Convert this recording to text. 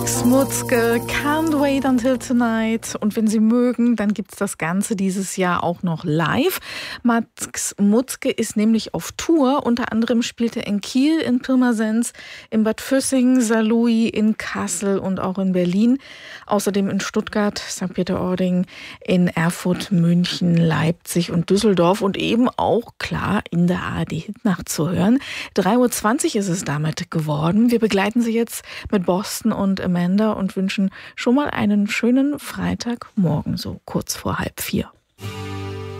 Mutzke, Can't Wait Until Tonight. Und wenn Sie mögen, dann gibt's das Ganze dieses Jahr auch noch live. Max Mutzke ist nämlich auf Tour. Unter anderem spielt er in Kiel, in Pirmasens, in Bad Füssing, Saarlouis, in Kassel und auch in Berlin. Außerdem in Stuttgart, St. Peter-Ording, in Erfurt, München, Leipzig und Düsseldorf und eben auch, klar, in der ARD-Hitnacht zu hören. 3:20 Uhr ist es damit geworden. Wir begleiten Sie jetzt mit Boston und Amanda und wünschen schon mal einen schönen Freitagmorgen, so kurz vor 3:30.